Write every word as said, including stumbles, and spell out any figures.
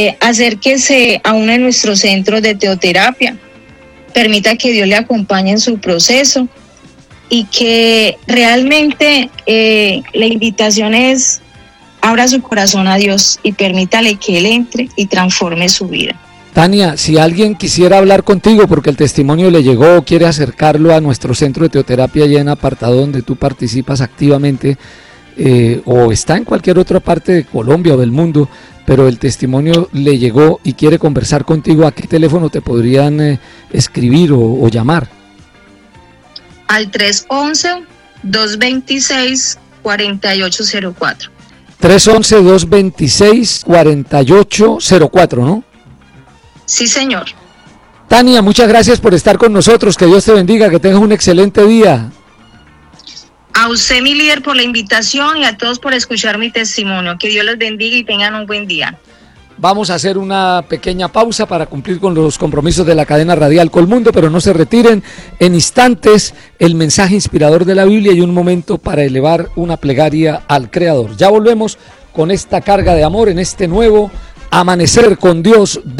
Eh, acérquese a uno de nuestros centros de teoterapia, permita que Dios le acompañe en su proceso y que realmente eh, la invitación es abra su corazón a Dios y permítale que Él entre y transforme su vida. Tania, si alguien quisiera hablar contigo porque el testimonio le llegó, quiere acercarlo a nuestro centro de teoterapia allá en Apartado, donde tú participas activamente, eh, o está en cualquier otra parte de Colombia o del mundo, pero el testimonio le llegó y quiere conversar contigo, ¿a qué teléfono te podrían eh, escribir o, o llamar? Al tres once, dos veintiséis, cuarenta y ocho cero cuatro. tres once, dos veintiséis, cuarenta y ocho cero cuatro, ¿no? Sí, señor. Tania, muchas gracias por estar con nosotros, que Dios te bendiga, que tengas un excelente día. A usted, mi líder, por la invitación y a todos por escuchar mi testimonio. Que Dios los bendiga y tengan un buen día. Vamos a hacer una pequeña pausa para cumplir con los compromisos de la cadena radial Colmundo, pero no se retiren. En instantes, el mensaje inspirador de la Biblia y un momento para elevar una plegaria al Creador. Ya volvemos con esta carga de amor en este nuevo Amanecer con Dios.